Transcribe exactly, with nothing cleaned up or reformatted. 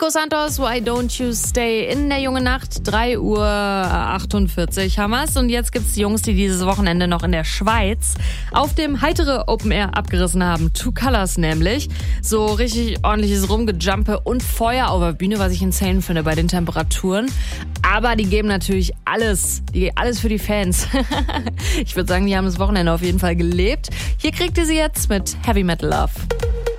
Nico Santos, Why Don't You Stay in der Junge Nacht, drei Uhr achtundvierzig haben wir's. Und jetzt gibt's Jungs, die dieses Wochenende noch in der Schweiz auf dem heitere Open Air abgerissen haben. Two Colors nämlich. So richtig ordentliches Rumgejumpe und Feuer auf der Bühne, was ich insane finde bei den Temperaturen. Aber die geben natürlich alles, die, alles für die Fans. Ich würde sagen, die haben das Wochenende auf jeden Fall gelebt. Hier kriegt ihr sie jetzt mit Heavy Metal Love.